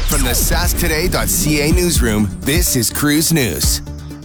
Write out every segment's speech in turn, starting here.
From the sasktoday.ca newsroom, this is Cruise News.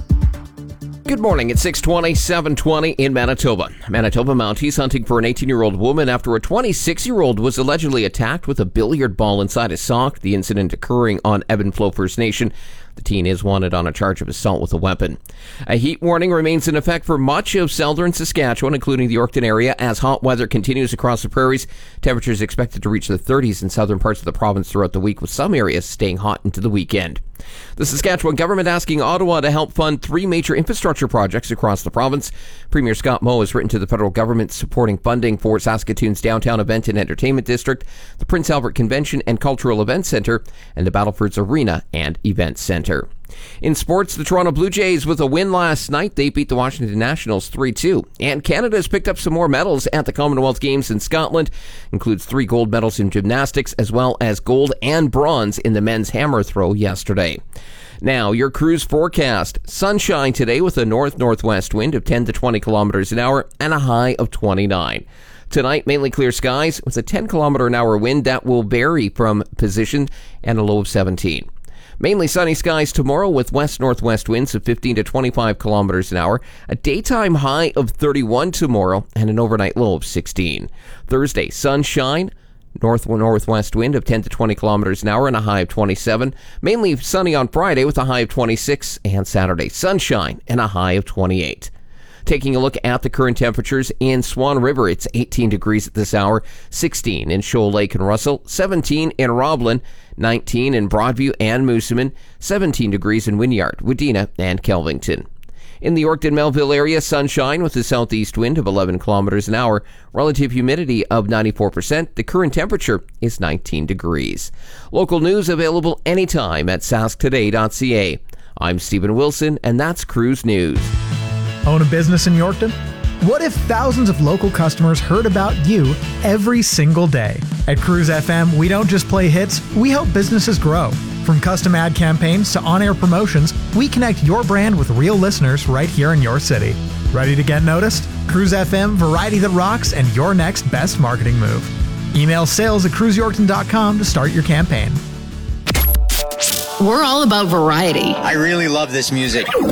Good morning. It's 6:20, 7:20 in Manitoba. Manitoba Mounties hunting for an 18-year-old woman after a 26-year-old was allegedly attacked with a billiard ball inside his sock. The incident occurring on Ebenflow First Nation. The teen is wanted on a charge of assault with a weapon. A heat warning remains in effect for much of southern Saskatchewan, including the Yorkton area, as hot weather continues across the prairies. Temperatures expected to reach the 30s in southern parts of the province throughout the week, with some areas staying hot into the weekend. The Saskatchewan government asking Ottawa to help fund 3 major infrastructure projects across the province. Premier Scott Moe has written to the federal government supporting funding for Saskatoon's downtown event and entertainment district, the Prince Albert Convention and Cultural Events Centre, and the Battlefords Arena and Event Centre. In sports, the Toronto Blue Jays with a win last night. They beat the Washington Nationals 3-2. And Canada has picked up some more medals at the Commonwealth Games in Scotland. Includes 3 gold medals in gymnastics, as well as gold and bronze in the men's hammer throw yesterday. Now, your cruise forecast. Sunshine today with a north-northwest wind of 10 to 20 kilometers an hour and a high of 29. Tonight, mainly clear skies with a 10 kilometer an hour wind that will vary from position and a low of 17. Mainly sunny skies tomorrow with west-northwest winds of 15 to 25 kilometers an hour, a daytime high of 31 tomorrow, and an overnight low of 16. Thursday, sunshine, northwest wind of 10 to 20 kilometers an hour, and a high of 27. Mainly sunny on Friday with a high of 26, and Saturday, sunshine, and a high of 28. Taking a look at the current temperatures in Swan River, it's 18 degrees at this hour, 16 in Shoal Lake and Russell, 17 in Roblin, 19 in Broadview and Moosomin, 17 degrees in Wynyard, Wadena, and Kelvington. In the Yorkton-Melville area, sunshine with a southeast wind of 11 kilometers an hour, relative humidity of 94%. The current temperature is 19 degrees. Local news available anytime at sasktoday.ca. I'm Stephen Wilson, and that's Cruise News. Own a business in Yorkton? What if thousands of local customers heard about you every single day? At Cruise FM, we don't just play hits, we help businesses grow. From custom ad campaigns to on-air promotions, we connect your brand with real listeners right here in your city. Ready to get noticed? Cruise FM, variety that rocks, and your next best marketing move. Email sales@cruiseyorkton.com to start your campaign. We're all about variety. I really love this music.